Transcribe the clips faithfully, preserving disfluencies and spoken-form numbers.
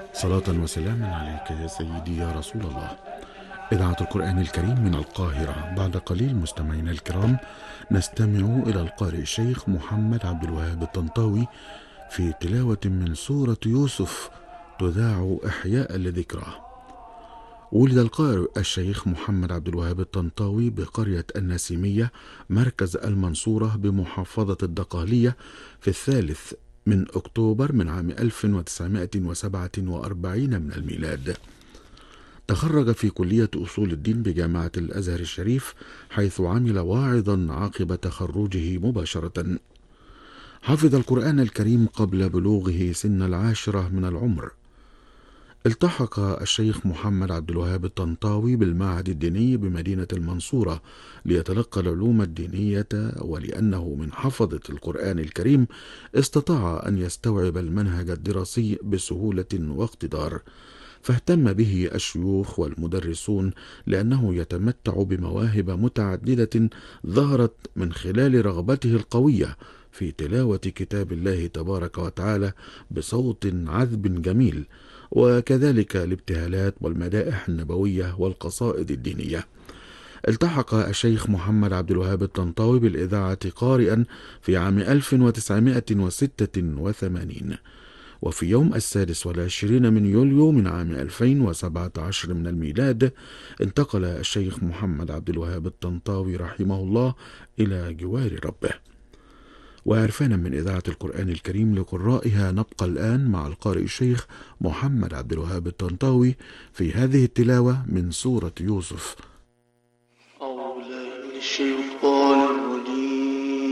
صلاة وسلاما عليك يا سيدي يا رسول الله. إذاعة القرآن الكريم من القاهرة. بعد قليل مستمعينا الكرام نستمع إلى القارئ الشيخ محمد عبد الوهاب الطنطاوي في تلاوة من سورة يوسف تذاع إحياء لذكراه. ولد القارئ الشيخ محمد عبد الوهاب الطنطاوي بقرية النسيمية مركز المنصورة بمحافظة الدقهلية في الثالث من أكتوبر من عام ألف وتسعمائة وسبعة وأربعين من الميلاد. تخرج في كلية أصول الدين بجامعة الأزهر الشريف، حيث عمل واعظا عقب تخرجه مباشرة. حفظ القرآن الكريم قبل بلوغه سن العاشرة من العمر. التحق الشيخ محمد عبد الوهاب الطنطاوي بالمعهد الديني بمدينة المنصورة ليتلقى العلوم الدينية، ولأنه من حفظة القرآن الكريم استطاع أن يستوعب المنهج الدراسي بسهولة واقتدار، فاهتم به الشيوخ والمدرسون لأنه يتمتع بمواهب متعددة ظهرت من خلال رغبته القوية في تلاوة كتاب الله تبارك وتعالى بصوت عذب جميل، وكذلك الابتهالات والمدائح النبوية والقصائد الدينية. التحق الشيخ محمد عبد الوهاب الطنطاوي بالإذاعة قارئا في عام ألف وتسعمائة وستة وثمانين، وفي يوم السادس والعشرين من يوليو من عام ألفين وسبعة عشر من الميلاد انتقل الشيخ محمد عبد الوهاب الطنطاوي رحمه الله إلى جوار ربه. وعرفانا من إذاعة القرآن الكريم لقرائها، نبقى الآن مع القارئ الشيخ محمد عبد الوهاب الطنطاوي في هذه التلاوة من سورة يوسف. أعوذ بالله من الشيطان الرجيم.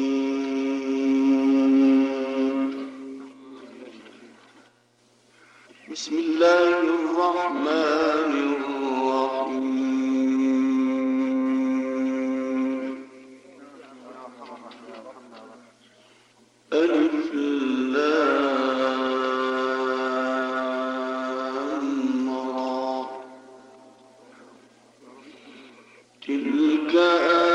بسم الله الرحمن الرحيم. ألف لام را. تلك